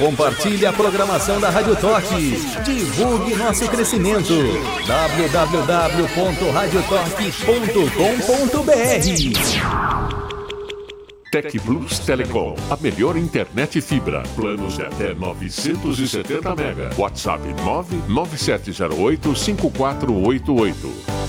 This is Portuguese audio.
Compartilhe a programação da Rádio Torque. Divulgue nosso crescimento. www.radiotorque.com.br. Tec Plus Telecom, a melhor internet fibra. Planos de até 970 MB. WhatsApp 99708-5488.